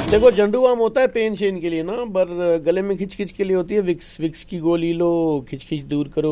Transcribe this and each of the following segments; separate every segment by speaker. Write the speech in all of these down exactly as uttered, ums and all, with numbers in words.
Speaker 1: देखो झंडूबाम होता है पेन शेन के लिए ना, पर गले में खिंच खिंच के लिए होती है विक्स। विक्स की गोली लो, खिंच खिंच दूर करो।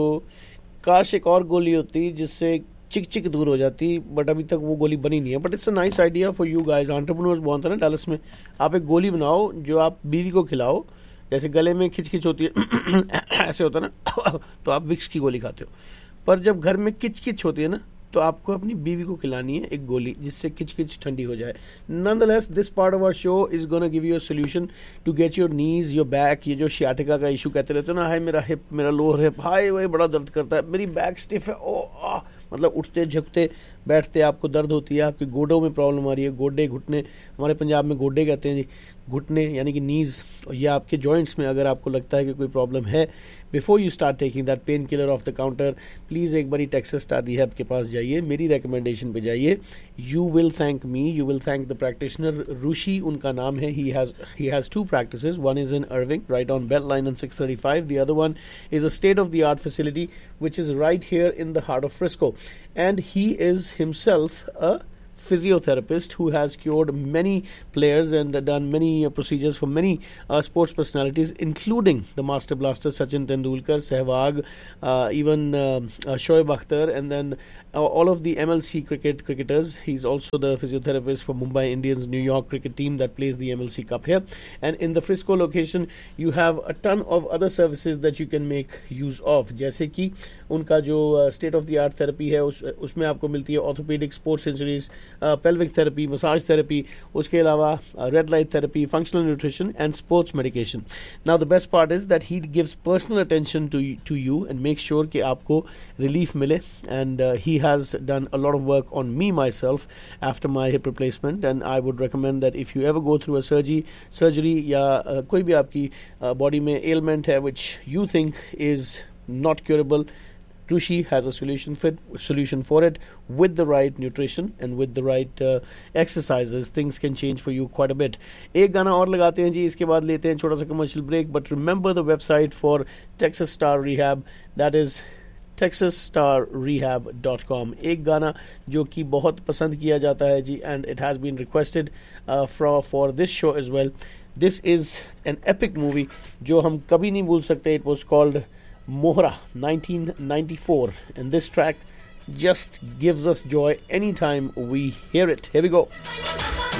Speaker 1: काश एक और गोली होती जिससे चिक चिक दूर हो जाती, बट अभी तक वो गोली बनी नहीं है। But it's a nice idea for you guys, entrepreneurs बहुत है ना डैलस में। आप एक गोली बनाओ जो आप बीवी को खिलाओ। जैसे गले में खिंच खिंच होती है ऐसे होता है ना तो आप विक्स की गोली खाते हो। पर जब घर में किच किच होती है ना, तो आपको अपनी बीवी को खिलानी है एक गोली जिससे किच किच ठंडी हो जाए। Nonetheless this part of our show is gonna give you a solution to get your knees, your back. ये जो शियाटिका का इशू कहते रहते हो ना, हाय मेरा हिप, मेरा लोअर हिप, हाय वही बड़ा दर्द करता है, मेरी बैक स्टिफ है, ओ आ, मतलब उठते झुकते बैठते आपको दर्द होती है, आपके गोडों में प्रॉब्लम आ रही है। गोडे घुटने, हमारे पंजाब में गोडे कहते हैं जी, घुटने यानी कि नीज, या आपके जॉइंट्स में अगर आपको लगता है कि कोई प्रॉब्लम है, before you start taking that pain killer of the counter, please एक बारी टेक्सास स्टार रिहैब के पास जाइए, मेरी रिकमेंडेशन पे जाइए। You will thank me, you will thank the practitioner. ऋषि उनका नाम है। He has he has to practices, one is in अर्विंग right on bell line and six thirty-five, the other one is a state of the art facility which is right here in the heart of Frisco, and he is himself a physiotherapist who has cured many players and done many uh, procedures for many uh, sports personalities, including the master blaster Sachin Tendulkar, Sehwag, uh, even uh, uh, Shoaib Akhtar, and then uh, all of the M L C cricket cricketers. He's also the physiotherapist for Mumbai Indians New York cricket team that plays the M L C Cup here. And in the Frisco location, you have a ton of other services that you can make use of, जैसे कि उनका जो state of the art therapy है, उस उसमें आपको मिलती है orthopaedic, sports injuries, pelvic therapy, massage therapy, उसके अलावा red light therapy, functional nutrition and sports medication. Now the best part is that he gives personal attention to to you and make sure कि आपको relief मिले। And he has done a lot of work on me my self after my hip replacement, and I would recommend that if you ever go through a surgery surgery या uh, कोई भी आपकी body uh, में element है which you think is not curable, Rushi has a solution fit solution for it. With the right nutrition and with the right uh, exercises, things can change for you quite a bit. एक गाना और लगाते हैं जी, इसके बाद लेते हैं छोटा सा commercial break. But remember the website for Texas star rehab, that is texas star rehab dot com। एक गाना जो कि बहुत पसंद किया जाता है जी, and it has been requested for for this show as well. This is an epic movie जो हम कभी नहीं भूल सकते। It was called Mohra nineteen ninety-four, and this track just gives us joy anytime we hear it. Here we go.